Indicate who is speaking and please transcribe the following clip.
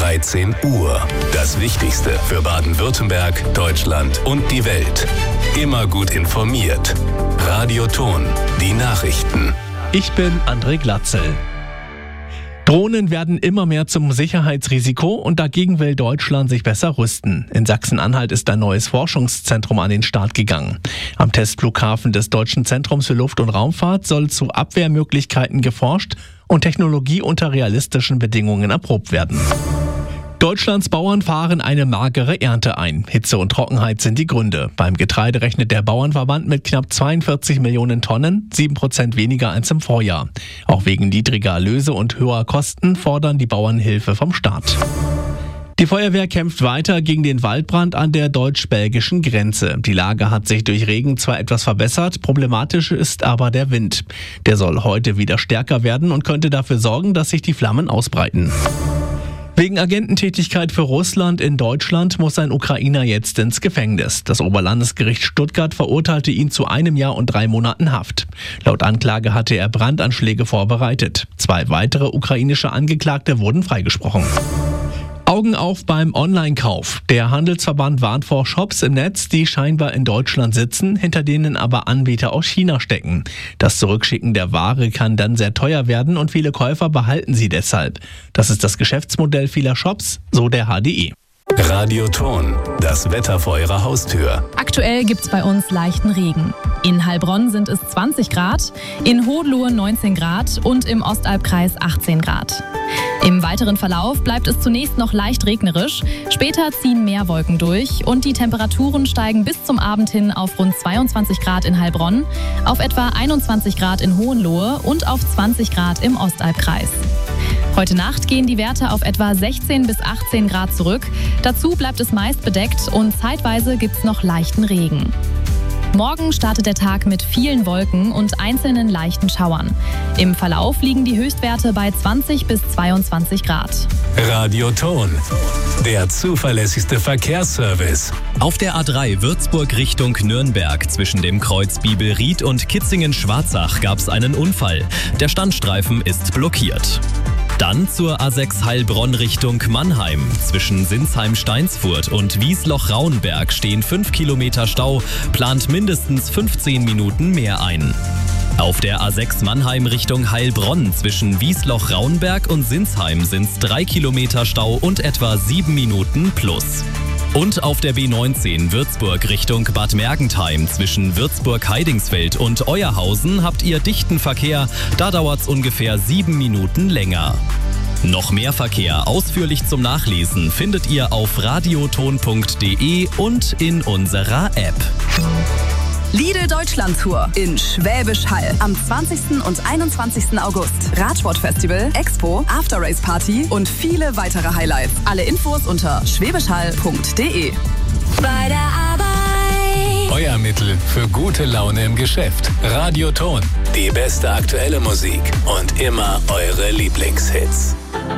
Speaker 1: 13 Uhr. Das Wichtigste für Baden-Württemberg, Deutschland und die Welt. Immer gut informiert. Radio Thon, die Nachrichten.
Speaker 2: Ich bin André Glatzel. Drohnen werden immer mehr zum Sicherheitsrisiko und dagegen will Deutschland sich besser rüsten. In Sachsen-Anhalt ist ein neues Forschungszentrum an den Start gegangen. Am Testflughafen des Deutschen Zentrums für Luft- und Raumfahrt soll zu Abwehrmöglichkeiten geforscht und Technologie unter realistischen Bedingungen erprobt werden. Deutschlands Bauern fahren eine magere Ernte ein. Hitze und Trockenheit sind die Gründe. Beim Getreide rechnet der Bauernverband mit knapp 42 Millionen Tonnen, 7% weniger als im Vorjahr. Auch wegen niedriger Erlöse und höherer Kosten fordern die Bauern Hilfe vom Staat. Die Feuerwehr kämpft weiter gegen den Waldbrand an der deutsch-belgischen Grenze. Die Lage hat sich durch Regen zwar etwas verbessert, problematisch ist aber der Wind. Der soll heute wieder stärker werden und könnte dafür sorgen, dass sich die Flammen ausbreiten. Wegen Agententätigkeit für Russland in Deutschland muss ein Ukrainer jetzt ins Gefängnis. Das Oberlandesgericht Stuttgart verurteilte ihn zu 1 Jahr und 3 Monaten Haft. Laut Anklage hatte er Brandanschläge vorbereitet. 2 weitere ukrainische Angeklagte wurden freigesprochen. Augen auf beim Online-Kauf. Der Handelsverband warnt vor Shops im Netz, die scheinbar in Deutschland sitzen, hinter denen aber Anbieter aus China stecken. Das Zurückschicken der Ware kann dann sehr teuer werden und viele Käufer behalten sie deshalb. Das ist das Geschäftsmodell vieler Shops, so der HDE.
Speaker 1: Radio Thon, das Wetter vor Ihrer Haustür.
Speaker 3: Aktuell gibt's bei uns leichten Regen. In Heilbronn sind es 20 Grad, in Hohenlohe 19 Grad und im Ostalbkreis 18 Grad. Im weiteren Verlauf bleibt es zunächst noch leicht regnerisch, später ziehen mehr Wolken durch und die Temperaturen steigen bis zum Abend hin auf rund 22 Grad in Heilbronn, auf etwa 21 Grad in Hohenlohe und auf 20 Grad im Ostalbkreis. Heute Nacht gehen die Werte auf etwa 16 bis 18 Grad zurück. Dazu bleibt es meist bedeckt und zeitweise gibt's noch leichten Regen. Morgen startet der Tag mit vielen Wolken und einzelnen leichten Schauern. Im Verlauf liegen die Höchstwerte bei 20 bis 22 Grad.
Speaker 1: Radio Thon, der zuverlässigste Verkehrsservice.
Speaker 4: Auf der A3 Würzburg Richtung Nürnberg zwischen dem Kreuz Bibelried und Kitzingen-Schwarzach gab es einen Unfall. Der Standstreifen ist blockiert. Dann zur A6 Heilbronn Richtung Mannheim. Zwischen Sinsheim-Steinsfurt und Wiesloch-Rauenberg stehen 5 Kilometer Stau, plant mindestens 15 Minuten mehr ein. Auf der A6 Mannheim Richtung Heilbronn zwischen Wiesloch-Rauenberg und Sinsheim sind es 3 Kilometer Stau und etwa 7 Minuten plus. Und auf der B19 Würzburg Richtung Bad Mergentheim zwischen Würzburg-Heidingsfeld und Euerhausen habt ihr dichten Verkehr, da dauert's ungefähr 7 Minuten länger. Noch mehr Verkehr ausführlich zum Nachlesen findet ihr auf radiothon.de und in unserer App.
Speaker 5: Lidl Deutschland Tour in Schwäbisch Hall am 20. und 21. August. Radsportfestival, Expo, After-Race Party und viele weitere Highlights. Alle Infos unter schwäbischhall.de.
Speaker 6: Bei der Arbeit.
Speaker 1: Euer Mittel für gute Laune im Geschäft. Radio Thon, die beste aktuelle Musik und immer eure Lieblingshits.